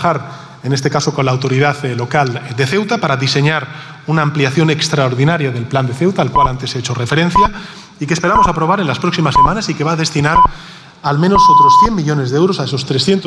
trabajar, en este caso con la autoridad local de Ceuta, para diseñar una ampliación extraordinaria del plan de Ceuta, al cual antes he hecho referencia, y que esperamos aprobar en las próximas semanas y que va a destinar al menos otros 100 millones de euros a esos 300